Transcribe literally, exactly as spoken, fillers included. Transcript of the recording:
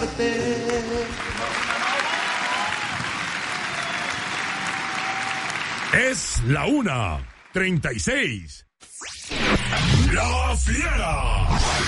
olvidarte. Es la una, treinta y seis. La Fiera.